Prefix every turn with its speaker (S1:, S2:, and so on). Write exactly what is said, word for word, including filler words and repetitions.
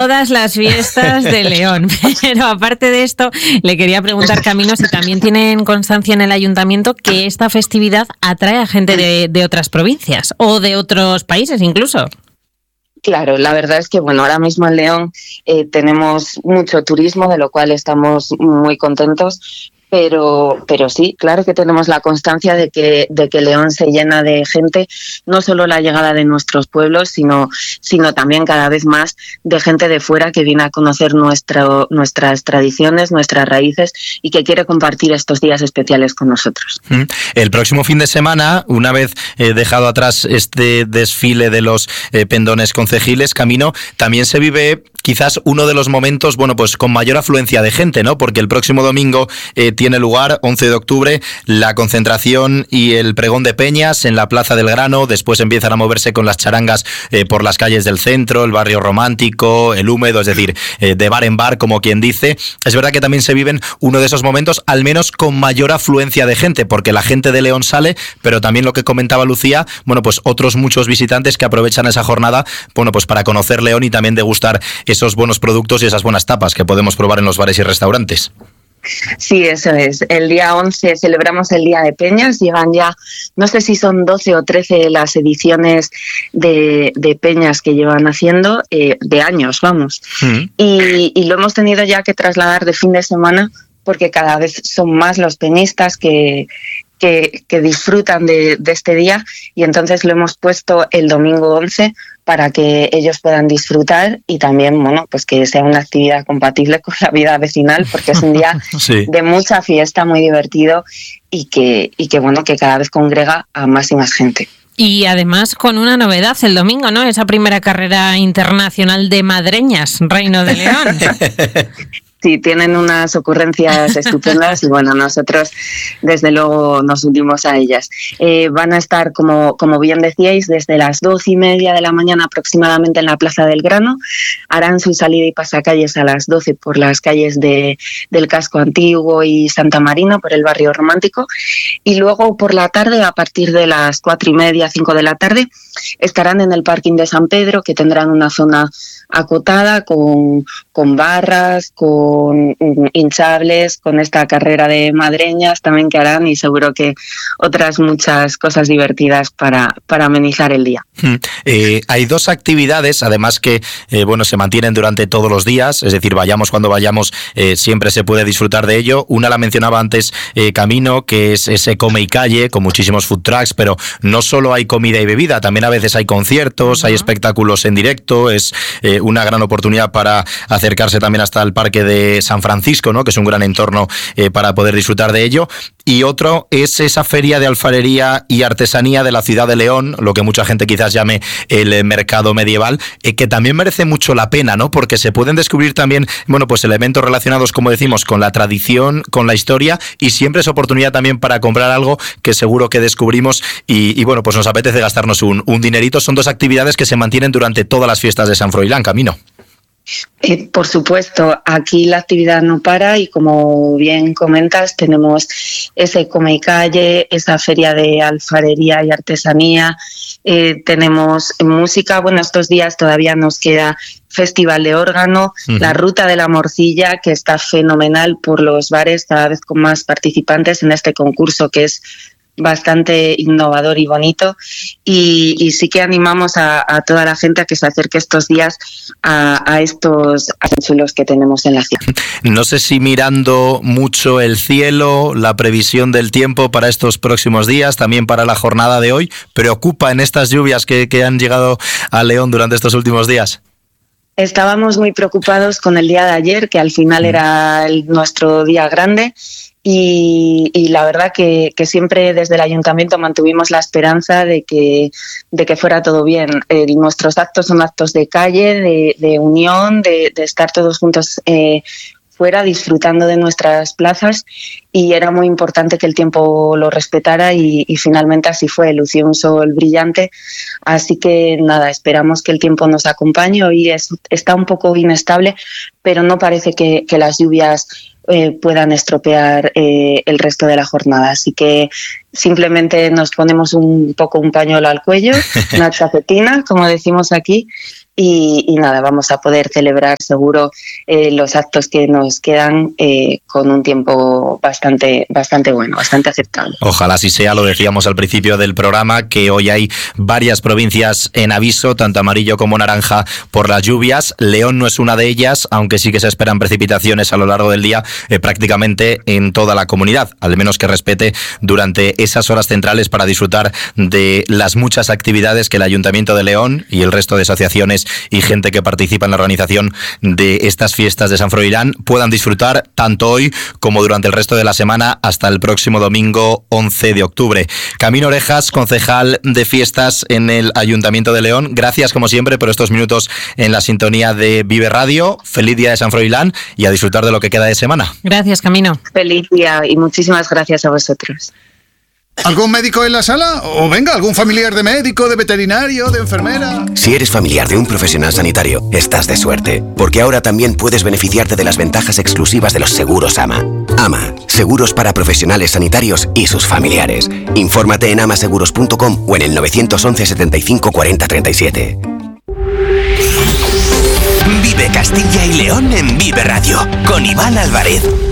S1: todas las fiestas de León. Pero aparte de esto, le quería preguntar, Camino, si también tienen constancia en el ayuntamiento que esta festividad atrae a gente de, de otras provincias o de otros países incluso.
S2: Claro, la verdad es que bueno, ahora mismo en León eh, tenemos mucho turismo, de lo cual estamos muy contentos. Pero, pero sí, claro que tenemos la constancia de que, de que León se llena de gente, no solo la llegada de nuestros pueblos, sino, sino también cada vez más de gente de fuera que viene a conocer nuestro, nuestras tradiciones, nuestras raíces y que quiere compartir estos días especiales con nosotros.
S3: El próximo fin de semana, una vez eh, dejado atrás este desfile de los eh, pendones concejiles, Camino, también se vive quizás uno de los momentos, bueno, pues con mayor afluencia de gente, ¿no? Porque el próximo domingo eh, tiene lugar, once de octubre, la concentración y el pregón de peñas en la Plaza del Grano. Después empiezan a moverse con las charangas eh, por las calles del centro, el barrio romántico, el húmedo, es decir, eh, de bar en bar, como quien dice. Es verdad que también se viven uno de esos momentos, al menos con mayor afluencia de gente, porque la gente de León sale, pero también lo que comentaba Lucía, bueno, pues otros muchos visitantes que aprovechan esa jornada, bueno, pues para conocer León y también degustar esos buenos productos y esas buenas tapas que podemos probar en los bares y restaurantes.
S2: Sí, eso es. El día once celebramos el Día de Peñas. Llegan ya, no sé si son doce o trece las ediciones de, de peñas que llevan haciendo, eh, de años, vamos. Mm. Y, y lo hemos tenido ya que trasladar de fin de semana porque cada vez son más los peñistas que... Que, que disfrutan de, de este día, y entonces lo hemos puesto el domingo once para que ellos puedan disfrutar y también, bueno, pues que sea una actividad compatible con la vida vecinal, porque es un día sí. de mucha fiesta, muy divertido y que, y que, bueno, que cada vez congrega a más y más gente.
S1: Y además con una novedad el domingo, ¿no? Esa primera carrera internacional de madreñas, Reino de León.
S2: Sí, tienen unas ocurrencias estupendas y bueno, nosotros desde luego nos unimos a ellas. Eh, van a estar, como, como bien decíais, desde las doce y media de la mañana aproximadamente en la Plaza del Grano. Harán su salida y pasacalles a las doce por las calles de, del Casco Antiguo y Santa Marina, por el barrio romántico. Y luego por la tarde, a partir de las cuatro y media, cinco de la tarde, estarán en el parking de San Pedro, que tendrán una zona acotada con, con barras, con hinchables, con esta carrera de madreñas también que harán, y seguro que otras muchas cosas divertidas para, para amenizar el día.
S3: Eh, hay dos actividades, además que eh, bueno, se mantienen durante todos los días, es decir, vayamos cuando vayamos, eh, siempre se puede disfrutar de ello. Una la mencionaba antes eh, Camino, que es ese come y calle, con muchísimos food trucks, pero no solo hay comida y bebida, también a veces hay conciertos, uh-huh. hay espectáculos en directo, es eh, una gran oportunidad para acercarse también hasta el Parque de San Francisco, ¿no? Que es un gran entorno eh, para poder disfrutar de ello. Y otro es esa feria de alfarería y artesanía de la ciudad de León, lo que mucha gente quizás llame el mercado medieval, eh, que también merece mucho la pena, ¿no? Porque se pueden descubrir también, bueno, pues elementos relacionados, como decimos, con la tradición, con la historia, y siempre es oportunidad también para comprar algo que seguro que descubrimos y, y bueno, pues nos apetece gastarnos un, un dinerito. Son dos actividades que se mantienen durante todas las fiestas de San Froilán, Camino.
S2: Eh, por supuesto, aquí la actividad no para y como bien comentas, tenemos ese come y calle, esa feria de alfarería y artesanía, eh, tenemos música, bueno, estos días todavía nos queda Festival de Órgano, uh-huh. la Ruta de la Morcilla, que está fenomenal por los bares, cada vez con más participantes en este concurso que es bastante innovador y bonito, y, y sí que animamos a, a toda la gente a que se acerque estos días a, a estos chulos que tenemos en la ciudad.
S3: No sé si mirando mucho el cielo, la previsión del tiempo para estos próximos días, también para la jornada de hoy, ¿preocupa en estas lluvias que, que han llegado a León durante estos últimos días?
S2: Estábamos muy preocupados con el día de ayer, que al final era el, nuestro día grande, y, y la verdad que, que siempre desde el ayuntamiento mantuvimos la esperanza de que, de que fuera todo bien. Eh, nuestros actos son actos de calle, de, de unión, de, de estar todos juntos eh, fuera disfrutando de nuestras plazas, y era muy importante que el tiempo lo respetara y, y finalmente así fue, lució un sol brillante, así que nada, esperamos que el tiempo nos acompañe. Hoy es, está un poco inestable, pero no parece que, que las lluvias eh, puedan estropear eh, el resto de la jornada, así que simplemente nos ponemos un poco un pañuelo al cuello, una chaquetina, como decimos aquí, y, y nada, vamos a poder celebrar seguro eh, los actos que nos quedan eh, con un tiempo bastante, bastante bueno, bastante aceptable.
S3: Ojalá así sea, lo decíamos al principio del programa, que hoy hay varias provincias en aviso, tanto amarillo como naranja, por las lluvias. León no es una de ellas, aunque sí que se esperan precipitaciones a lo largo del día eh, prácticamente en toda la comunidad, al menos que respete durante esas horas centrales para disfrutar de las muchas actividades que el Ayuntamiento de León y el resto de asociaciones y gente que participa en la organización de estas fiestas de San Froilán puedan disfrutar tanto hoy como durante el resto de la semana hasta el próximo domingo once de octubre. Camino Orejas, concejal de fiestas en el Ayuntamiento de León, gracias como siempre por estos minutos en la sintonía de Vive Radio. Feliz día de San Froilán y a disfrutar de lo que queda de semana.
S1: Gracias, Camino.
S2: Feliz día y muchísimas gracias a vosotros.
S4: ¿Algún médico en la sala? O venga, algún familiar de médico, de veterinario, de enfermera.
S5: Si eres familiar de un profesional sanitario, estás de suerte, porque ahora también puedes beneficiarte de las ventajas exclusivas de los seguros AMA. AMA, seguros para profesionales sanitarios y sus familiares. Infórmate en amaseguros punto com o en el nueve once setenta y cinco cuarenta treinta y siete.
S6: Vive Castilla y León en Vive Radio, con Iván Álvarez.